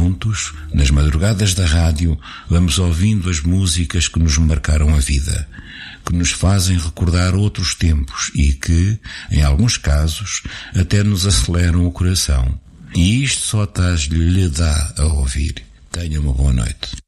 juntos, nas madrugadas da rádio, vamos ouvindo as músicas que nos marcaram a vida, que nos fazem recordar outros tempos e que, em alguns casos, até nos aceleram o coração. E isto só lhe dá a ouvir. Tenha uma boa noite.